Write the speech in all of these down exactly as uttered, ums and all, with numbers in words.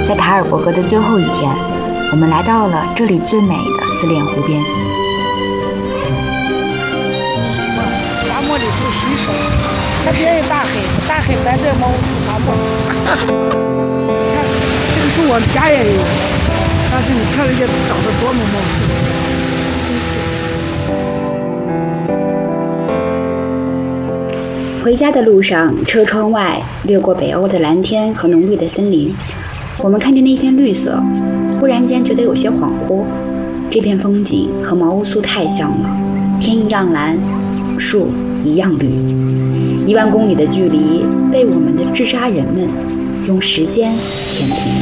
在塔尔伯格的最后一天，我们来到了这里最美的思莲湖边。 沙漠里头水少，它边有大海，大海伴着毛沙漠。你看，这个是我们家也有，但是你看人家长得多么茂盛。回家的路上，车窗外掠过北欧的蓝天和浓绿的森林，我们看着那片绿色，忽然间觉得有些恍惚。这片风景和毛乌素太像了，天一样蓝，树一样绿。一万公里的距离被我们的治沙人们用时间填平了。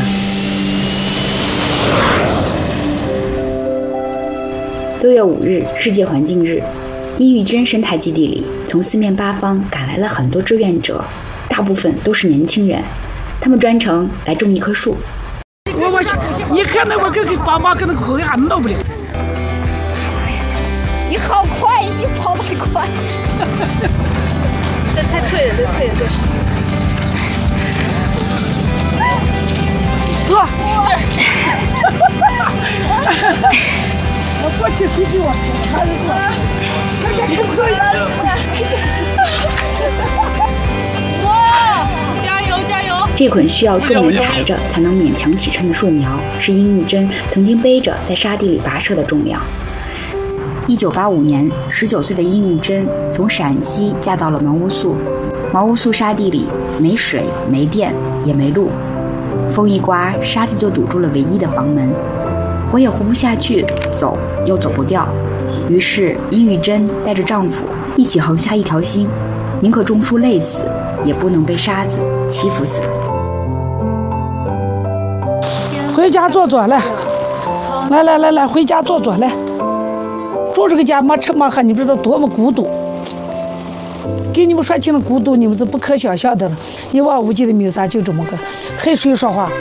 六月五日，世界环境日，阴郁珍生态基地里，从四面八方赶来了很多志愿者，大部分都是年轻人，他们专程来种一棵树。 我我你看那我跟跟爸妈跟那口牙弄不了。 你好快，你跑太快。这太脆了，这脆了，这。 坐。我坐起谁给我吃？他是坐。这个可可以。 哇！加油加油！ 这捆需要众人抬着才能勉强起身的树苗，是殷玉珍曾经背着在沙地里跋涉的重量。一九八五年，十九岁的殷玉珍从陕西嫁到了毛乌素。毛乌素沙地里没水、没电，也没路，风一刮，沙子就堵住了唯一的房门，活也活不下去，走又走不掉。于是，殷玉珍带着丈夫一起横下一条心，宁可种树累死，也不能被沙子欺负死。 回家坐坐来，来来来来，回家坐坐来。住这个家没吃没喝，你不知道多么孤独。给你们说起了孤独，你们是不可想象的了。一望无际的没有啥，就这么个，和谁说话？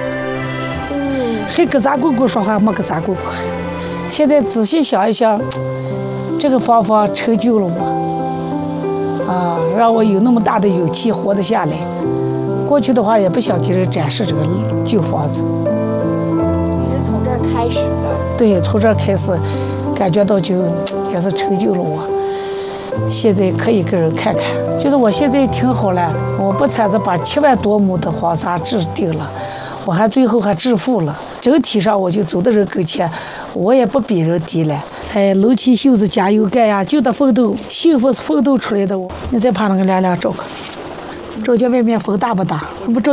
和跟咱姑姑说话，没跟咱姑姑。现在仔细想一想，这个方法成就了我，啊，让我有那么大的勇气活得下来。过去的话也不想给人展示这个旧房子。 你是从这儿开始的？ 对，从这儿开始。感觉到就也是成就了我，现在可以给人看看，觉得我现在挺好了。我不单是把七万多亩的黄沙置定了，我还最后还致富了。整体上我就走到人跟前，我也不比人低了。哎，撸起袖子加油干呀，就得奋斗，幸福是奋斗出来的。你再把那个亮亮照个，照见外面风大不大？不照。